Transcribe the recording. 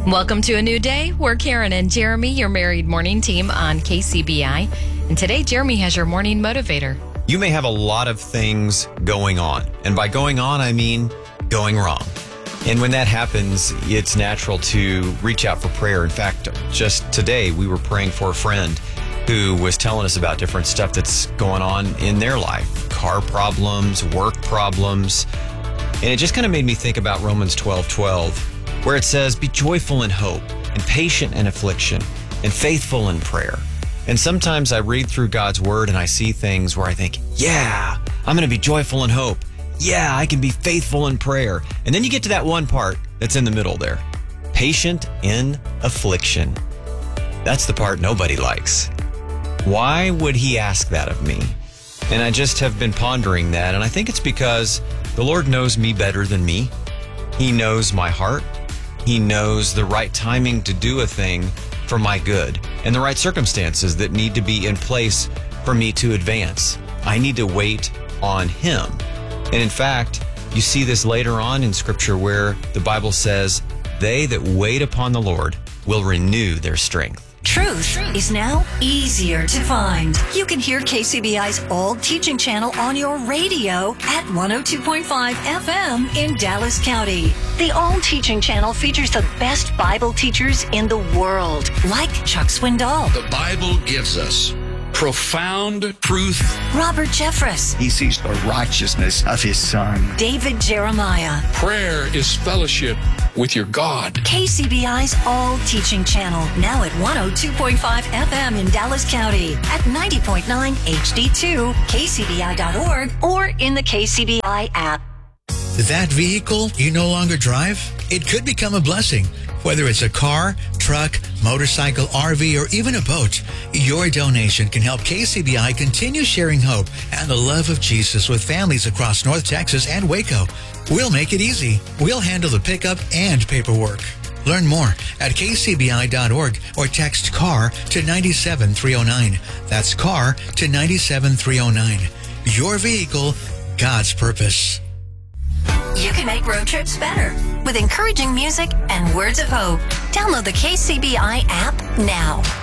Welcome to a new day. We're Karen and Jeremy, your married morning team on KCBI. And today, Jeremy has your morning motivator. You may have a lot of things going on. And by going on, I mean going wrong. And when that happens, it's natural to reach out for prayer. In fact, just today, we were praying for a friend who was telling us about different stuff that's going on in their life. Car problems, work problems. And it just kind of made me think about Romans 12:12. Where it says, be joyful in hope, and patient in affliction, and faithful in prayer. And sometimes I read through God's word and I see things where I think, yeah, I'm going to be joyful in hope. Yeah, I can be faithful in prayer. And then you get to that one part that's in the middle there. Patient in affliction. That's the part nobody likes. Why would he ask that of me? And I just have been pondering that. And I think it's because the Lord knows me better than me. He knows my heart. He knows the right timing to do a thing for my good and the right circumstances that need to be in place for me to advance. I need to wait on Him. And in fact, you see this later on in Scripture where the Bible says, they that wait upon the Lord will renew their strength. Truth is now easier to find. You can hear KCBI's All Teaching Channel on your radio at 102.5 FM in Dallas County. The All Teaching Channel features the best Bible teachers in the world, like Chuck Swindoll. The Bible gives us profound truth. Robert Jeffress. He sees the righteousness of his Son. David Jeremiah. Prayer is fellowship with your God. KCBI's All Teaching Channel, now at 102.5 FM in Dallas County, at 90.9 HD2, kcbi.org, or in the KCBI app. That vehicle you no longer drive? It could become a blessing. Whether it's a car, truck, motorcycle, RV, or even a boat, your donation can help KCBI continue sharing hope and the love of Jesus with families across North Texas and Waco. We'll make it easy. We'll handle the pickup and paperwork. Learn more at kcbi.org or text CAR to 97309. That's CAR to 97309. Your vehicle, God's purpose. You can make road trips better with encouraging music and words of hope. Download the KCBI app now.